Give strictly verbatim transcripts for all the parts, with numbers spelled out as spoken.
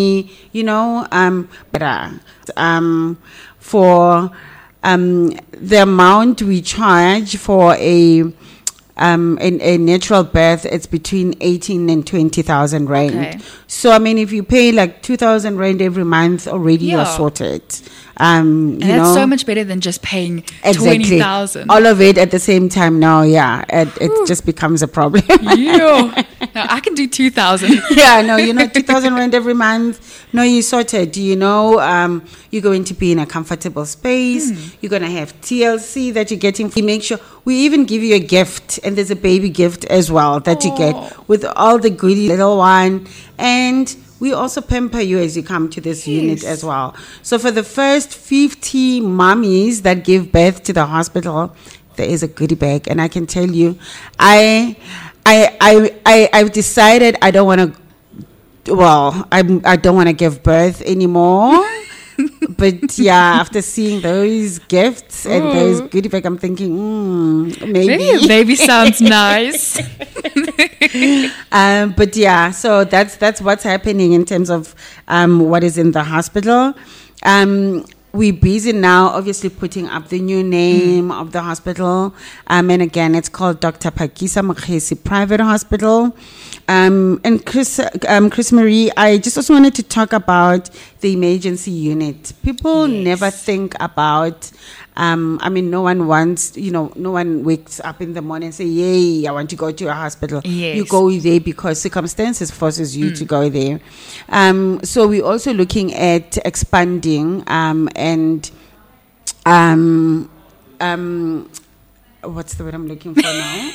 you know, um, better, um, for um, the amount we charge for a um, a, a natural birth, it's between eighteen and twenty thousand rand. Okay. So I mean, if you pay like two thousand rand every month, already Yeah. you're sorted. Um, And you that's know, so much better than just paying exactly twenty thousand. all of it at the same time. Now, yeah, it, it just becomes a problem. Yeah. No, I can do two thousand. Yeah, no, you know, two thousand rand every month. No, you sorted. You know, um, you're going to be in a comfortable space. Mm. You're going to have T L C that you're getting. We make sure we even give you a gift, and there's a baby gift as well that you get Oh. with all the goodies, little one. And we also pamper you as you come to this Yes. unit as well. So for the first fifty mommies that give birth to the hospital, there is a goodie bag. And I can tell you, I, I, I, I, I've decided I don't want to, well, I'm, I don't want to give birth anymore. But yeah, after seeing those gifts and Ooh. those goodie bag, I'm thinking, mm, maybe. Maybe a baby sounds nice. Um, but yeah, so that's that's what's happening in terms of um, what is in the hospital. Um, we're busy now, obviously, putting up the new name mm. of the hospital. Um, and again, it's called Doctor Phakisa Mokgesi Private Hospital. Um, and Chris, um, Chris Marie, I just also wanted to talk about the emergency unit. People Yes. never think about. Um, I mean, no one wants, you know, no one wakes up in the morning and say, "Yay, I want to go to a hospital." Yes. You go there because circumstances forces you mm. to go there. Um, so we're also looking at expanding um, and um, um, what's the word I'm looking for now?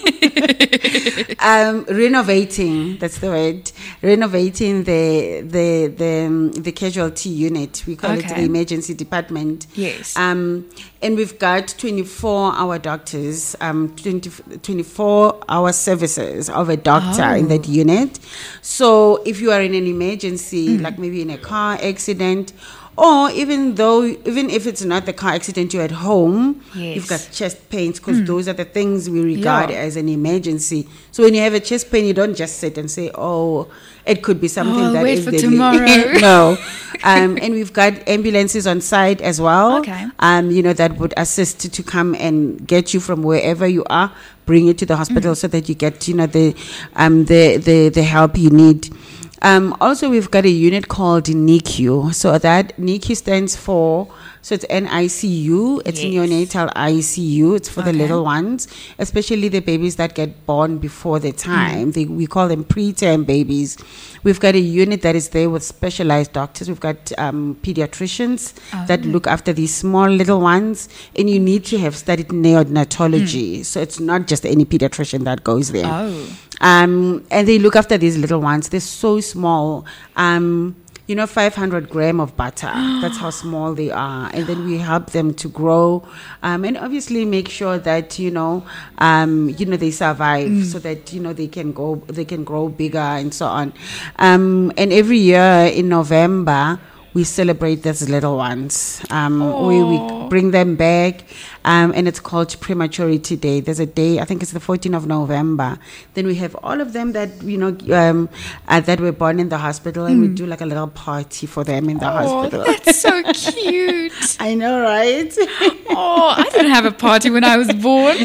um, renovating. That's the word. Renovating the the the um, the casualty unit. We call Okay. it the emergency department. Yes. Um, and we've got twenty-four hour doctors, um, twenty, twenty-four hour services of a doctor Oh. in that unit. So if you are in an emergency, like maybe in a car accident, or even though, even if it's not the car accident, you're at home, Yes. you've got chest pains, because those are the things we regard Yeah. as an emergency. So when you have a chest pain, you don't just sit and say, "Oh, it could be something Oh, I'll that wait is for deadly." tomorrow. No. Um, and we've got ambulances on site as well. Okay. Um, you know, that would assist to come and get you from wherever you are, bring you to the hospital so that you get, you know, the um the the, the help you need. Um, also, we've got a unit called N I C U. So that N I C U stands for, so it's N I C U. It's Yes. neonatal I C U. It's for the Okay. little ones, especially the babies that get born before the time. They, we call them preterm babies. We've got a unit that is there with specialized doctors. We've got um, pediatricians that Oh. look after these small little ones. And you need to have studied neonatology. So it's not just any pediatrician that goes there. Oh. Um, and they look after these little ones. They're so small. Um, you know, five hundred gram of butter. That's how small they are. And then we help them to grow. Um, and obviously make sure that, you know, um, you know, they survive so that, you know, they can go, they can grow bigger and so on. Um, and every year in November, we celebrate these little ones. Um, we, we bring them back, um, and it's called Prematurity Day. There's a day, I think it's the fourteenth of November. Then we have all of them that, you know, um, uh, that were born in the hospital, and we do like a little party for them in the Oh, hospital. that's so cute. I know, right? Oh, I didn't have a party when I was born.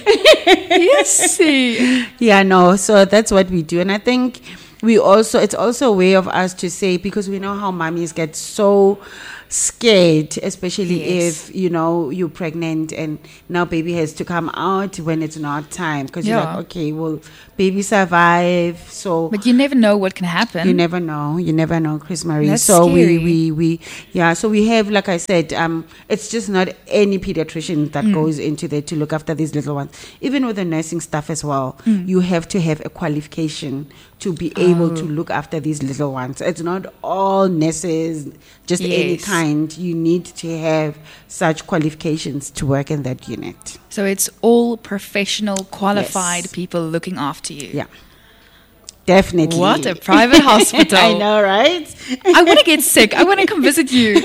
Yes. see. Yeah, no. So that's what we do, and I think we also, it's also a way of us to say, because we know how mummies get so scared, especially Yes. if, you know, you're pregnant and now baby has to come out when it's not time, because you're Yeah. like, okay, well, baby survive, so But you never know what can happen. you never know. You never know, Chris Marie. That's so scary. we, we, we, yeah. So we have, like I said, um, it's just not any pediatrician that Mm. goes into there to look after these little ones. Even with the nursing staff as well, Mm. you have to have a qualification to be able Oh. to look after these little ones. It's not all nurses, just any Yes. kind. You need to have such qualifications to work in that unit. So it's all professional, qualified Yes. people looking after you. Yeah. Definitely. What a private hospital. I know, right? I want to get sick. I want to come visit you.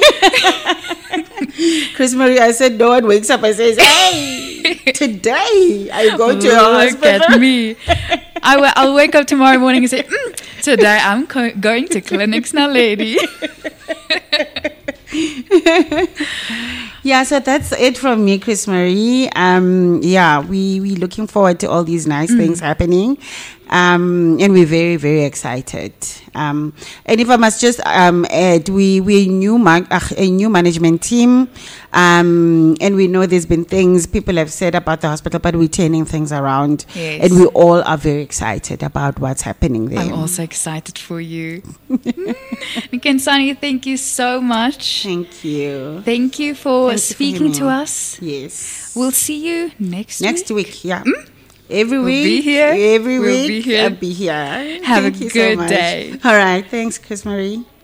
Chris Marie, I said no one wakes up and says, "Hey, today I go to a Look hospital." at me. I w- I'll wake up tomorrow morning and say, mm, today I'm co- going to Clinics Naledi. Yeah, so that's it from me, Chris Marie. Um, yeah, we we looking forward to all these nice mm. things happening, um, and we're very very excited. Um, and if I must just um, add, we we new man, uh, a new management team, um, and we know there's been things people have said about the hospital, but we're turning things around, yes. and we all are very excited about what's happening there. I'm also excited for you. Nkosazana, thank you so much. Thank you. Thank you for Thank speaking you for to us. Yes. We'll see you next, next week. week. Yeah. Mm? Every we'll week. Be here. Every we'll week. Be here. I'll be here. Have Thank a you good so much. day. All right. Thanks, Chris Marie.